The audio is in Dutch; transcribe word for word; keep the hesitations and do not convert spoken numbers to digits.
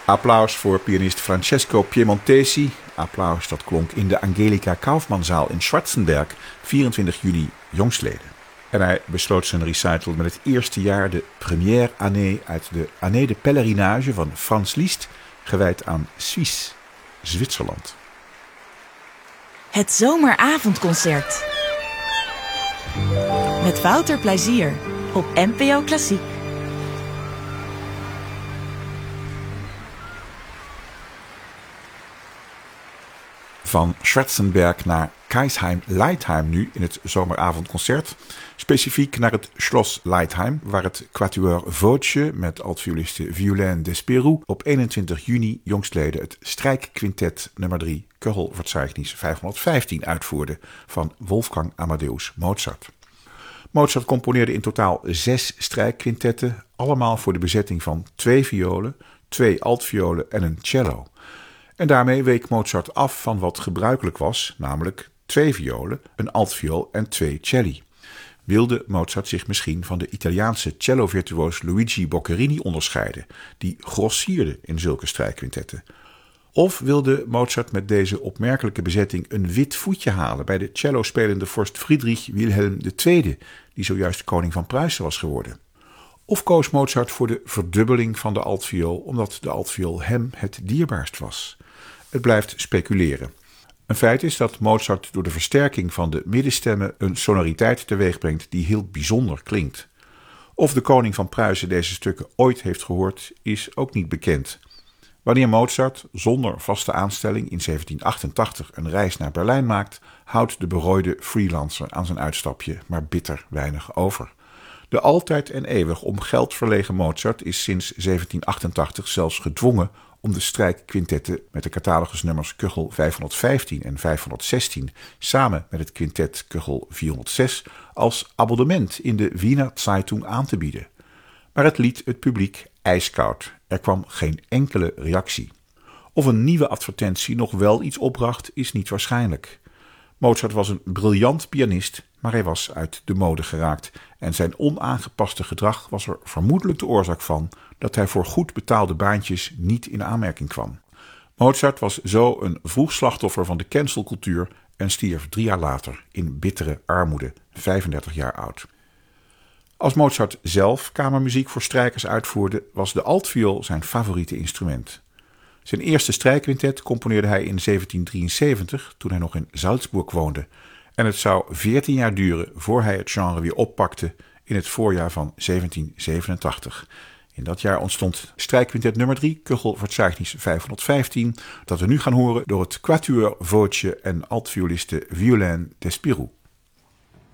Applaus voor pianist Francesco Piemontesi. Applaus dat klonk in de Angelika Kaufmannzaal in Schwarzenberg, vierentwintig juni jongstleden. En hij besloot zijn recital met het eerste jaar, de première année uit de Année de Pèlerinage van Franz Liszt, gewijd aan Suisse, Zwitserland. Het zomeravondconcert. Met Wouter Plezier op N P O Klassiek. Van Schwarzenberg naar Kaisheim-Leitheim nu in het zomeravondconcert. Specifiek naar het Schloss Leitheim, waar het Quatuor Voce met altvioliste Violaine Despérou op eenentwintig juni jongstleden het strijkquintet nummer drie Köchelverzeichnis vijfhonderdvijftien uitvoerde van Wolfgang Amadeus Mozart. Mozart componeerde in totaal zes strijkquintetten, allemaal voor de bezetting van twee violen, twee altviolen en een cello. En daarmee week Mozart af van wat gebruikelijk was, namelijk twee violen, een altviool en twee celli. Wilde Mozart zich misschien van de Italiaanse cellovirtuoos Luigi Boccherini onderscheiden, die grossierde in zulke strijkquintetten? Of wilde Mozart met deze opmerkelijke bezetting een wit voetje halen bij de cello-spelende vorst Friedrich Wilhelm de Tweede, die zojuist koning van Pruisen was geworden? Of koos Mozart voor de verdubbeling van de altviool, omdat de altviool hem het dierbaarst was? Het blijft speculeren. Een feit is dat Mozart door de versterking van de middenstemmen een sonoriteit teweegbrengt die heel bijzonder klinkt. Of de koning van Pruisen deze stukken ooit heeft gehoord, is ook niet bekend. Wanneer Mozart zonder vaste aanstelling in zeventien achtentachtig een reis naar Berlijn maakt, houdt de berooide freelancer aan zijn uitstapje maar bitter weinig over. De altijd en eeuwig om geld verlegen Mozart is sinds zeventien achtentachtig zelfs gedwongen om de strijkquintetten met de catalogusnummers Köchel vijfhonderdvijftien en vijfhonderdzestien samen met het quintet Köchel vierhonderdzes als abonnement in de Wiener Zeitung aan te bieden. Maar het liet het publiek ijskoud. Er kwam geen enkele reactie. Of een nieuwe advertentie nog wel iets opbracht, is niet waarschijnlijk. Mozart was een briljant pianist, maar hij was uit de mode geraakt en zijn onaangepaste gedrag was er vermoedelijk de oorzaak van dat hij voor goed betaalde baantjes niet in aanmerking kwam. Mozart was zo een vroeg slachtoffer van de cancelcultuur en stierf drie jaar later in bittere armoede, vijfendertig jaar oud. Als Mozart zelf kamermuziek voor strijkers uitvoerde, was de altviool zijn favoriete instrument. Zijn eerste strijkquintet componeerde hij in zeventien drieënzeventig, toen hij nog in Salzburg woonde. En het zou veertien jaar duren voor hij het genre weer oppakte in het voorjaar van zeventien zevenentachtig. In dat jaar ontstond strijkquintet nummer drie, Köchelverzeichnis vijfhonderdvijftien, dat we nu gaan horen door het Quatuor Voce en altvioliste Violaine Despérou.